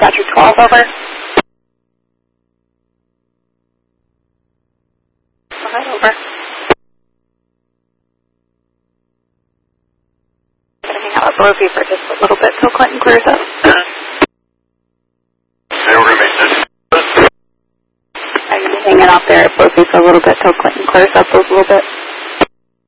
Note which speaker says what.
Speaker 1: Dispatcher 12, over. Okay, over. I'm going to hang out with Rosie for just a little bit till Clinton clears up.
Speaker 2: Hey, we're going to make this.
Speaker 1: I'm going to be hanging out there at Rosie for a little bit till Clinton clears up a little bit.